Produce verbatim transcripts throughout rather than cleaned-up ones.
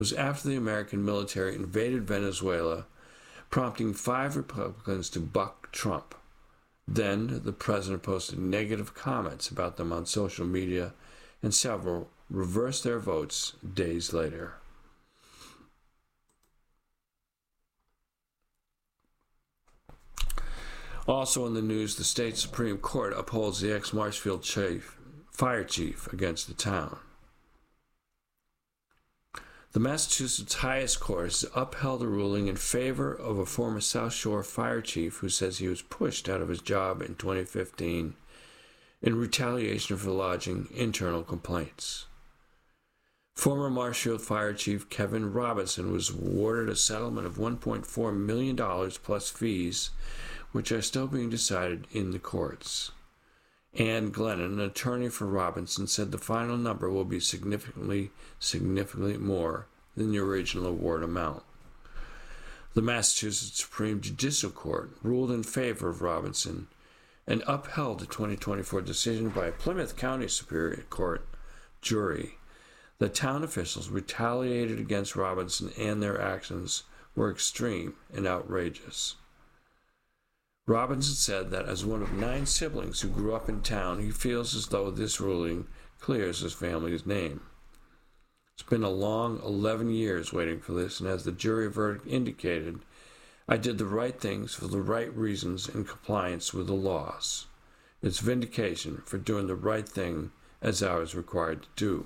was after the American military invaded Venezuela, prompting five Republicans to buck Trump. Then the president posted negative comments about them on social media, and several reversed their votes days later. Also in the news, the state Supreme Court upholds the ex-Marshfield chief, fire chief against the town. The Massachusetts highest court has upheld a ruling in favor of a former South Shore fire chief who says he was pushed out of his job in twenty fifteen in retaliation for lodging internal complaints. Former Marshfield Fire Chief Kevin Robinson was awarded a settlement of one point four million dollars plus fees, which are still being decided in the courts. Ann Glennon, an attorney for Robinson, said the final number will be significantly, significantly more than the original award amount. The Massachusetts Supreme Judicial Court ruled in favor of Robinson and upheld a twenty twenty-four decision by a Plymouth County Superior Court jury that town officials retaliated against Robinson and their actions were extreme and outrageous. Robinson said that as one of nine siblings who grew up in town, he feels as though this ruling clears his family's name. It's been a long eleven years waiting for this, and as the jury verdict indicated, I did the right things for the right reasons in compliance with the laws. It's vindication for doing the right thing as I was required to do.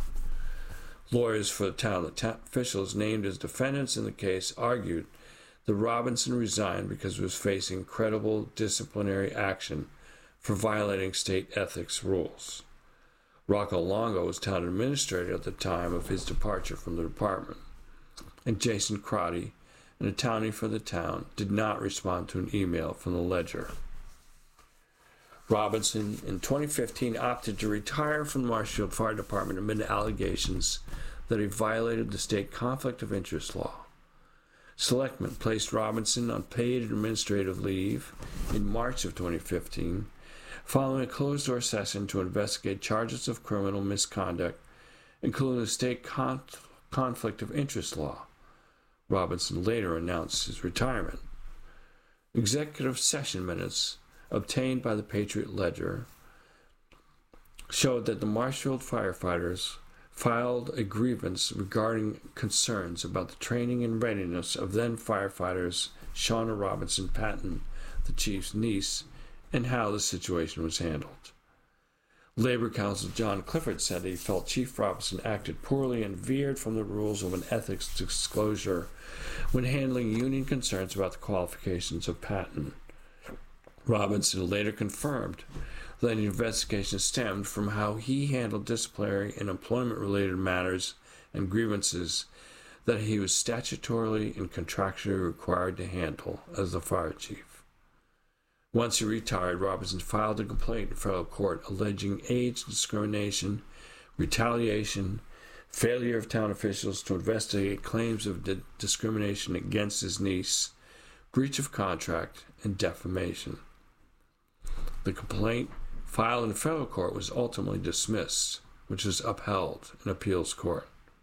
Lawyers for the town, the town officials named as defendants in the case, argued that Robinson resigned because he was facing credible disciplinary action for violating state ethics rules. Rocco Longo was town administrator at the time of his departure from the department, and Jason Crotty, an attorney for the town, did not respond to an email from the Ledger. Robinson, in twenty fifteen, opted to retire from the Marshfield Fire Department amid allegations that he violated the state conflict of interest law. Selectmen placed Robinson on paid administrative leave in March of twenty fifteen, following a closed-door session to investigate charges of criminal misconduct, including the state con- conflict of interest law. Robinson later announced his retirement. Executive session minutes obtained by the Patriot Ledger showed that the Marshfield firefighters filed a grievance regarding concerns about the training and readiness of then firefighters Shauna Robinson Patton, the chief's niece, and how the situation was handled. Labor Counsel John Clifford said he felt Chief Robinson acted poorly and veered from the rules of an ethics disclosure when handling union concerns about the qualifications of Patton. Robinson later confirmed that the investigation stemmed from how he handled disciplinary and employment-related matters and grievances that he was statutorily and contractually required to handle as the fire chief. Once he retired, Robinson filed a complaint in federal court alleging age discrimination, retaliation, failure of town officials to investigate claims of di- discrimination against his niece, breach of contract, and defamation. The complaint filed in federal court was ultimately dismissed, which was upheld in appeals court.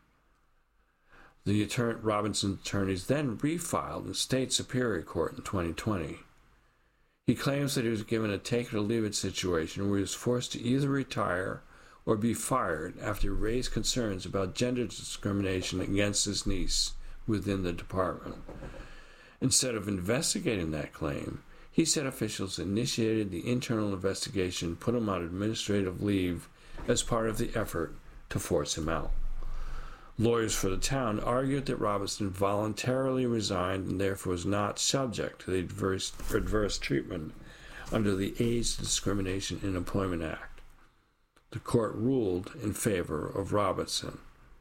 The attorney, Robinson's attorneys then refiled in state superior court in twenty twenty. He claims that he was given a take-it-or-leave-it situation where he was forced to either retire or be fired after he raised concerns about gender discrimination against his niece within the department. Instead of investigating that claim, he said officials initiated the internal investigation and put him on administrative leave as part of the effort to force him out. Lawyers for the town argued that Robinson voluntarily resigned and therefore was not subject to the adverse, adverse treatment under the Age Discrimination in Employment Act. The court ruled in favor of Robinson.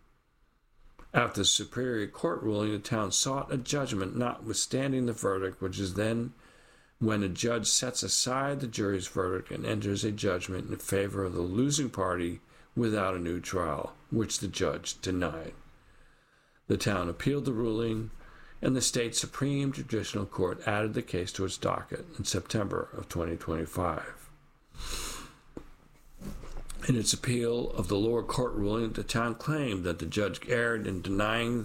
After the Superior Court ruling, the town sought a judgment notwithstanding the verdict, which is then when a judge sets aside the jury's verdict and enters a judgment in favor of the losing party without a new trial, which the judge denied. The town appealed the ruling, and the state Supreme Judicial Court added the case to its docket in September of twenty twenty-five. In its appeal of the lower court ruling, the town claimed that the judge erred in denying